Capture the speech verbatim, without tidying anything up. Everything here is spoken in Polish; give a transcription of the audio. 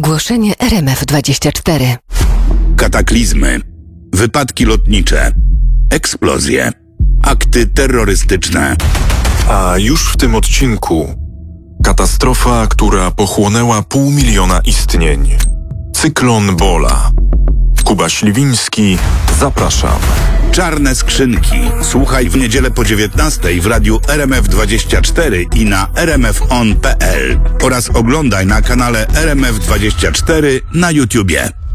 Ogłoszenie R M F dwadzieścia cztery. Kataklizmy, wypadki lotnicze, eksplozje, akty terrorystyczne. A już w tym odcinku katastrofa, która pochłonęła pół miliona istnień. Cyklon Bola. Kuba Śliwiński, zapraszam. Czarne skrzynki. Słuchaj w niedzielę po dziewiętnastej w radiu R M F dwadzieścia cztery i na r m f on kropka p l oraz oglądaj na kanale R M F dwadzieścia cztery na YouTubie.